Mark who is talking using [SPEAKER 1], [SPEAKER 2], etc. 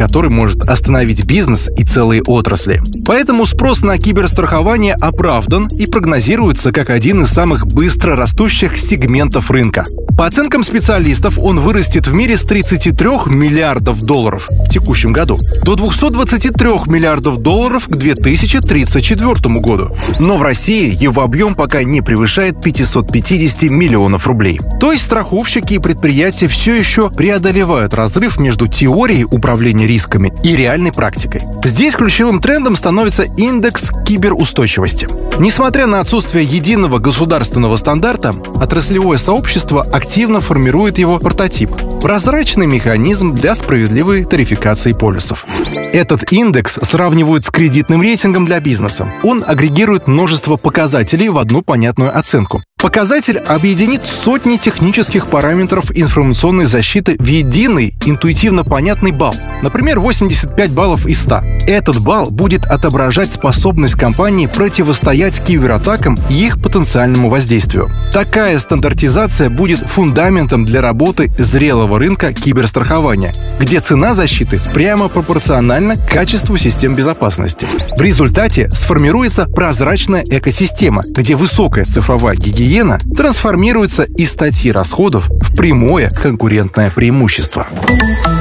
[SPEAKER 1] который может остановить бизнес и целые отрасли. Поэтому спрос на киберстрахование оправдан и прогнозируется как один из самых быстро растущих сегментов рынка. По оценкам специалистов, он вырастет в мире с 33 миллиардов долларов в текущем году до 223 миллиардов долларов к 2034 году. Но в России его объем пока не превышает 550 миллионов рублей. То есть страховщики и предприятия все еще преодолевают разрыв между теорией управления рисками и реальной практикой. Здесь ключевым трендом становится индекс киберустойчивости. Несмотря на отсутствие единого государственного стандарта, отраслевое сообщество активно формирует его прототип – прозрачный механизм для справедливой тарификации полисов. Этот индекс сравнивают с кредитным рейтингом для бизнеса. Он агрегирует множество показателей в одну понятную оценку. Показатель объединит сотни технических параметров информационной защиты в единый, интуитивно понятный балл. Например, 85 баллов из 100. Этот балл будет отображать способность компании противостоять кибератакам и их потенциальному воздействию. Такая стандартизация будет фундаментом для работы зрелого рынка киберстрахования, где цена защиты прямо пропорциональна качеству систем безопасности. В результате сформируется прозрачная экосистема, где высокая цифровая гигиена трансформируется из статьи расходов в прямое конкурентное преимущество.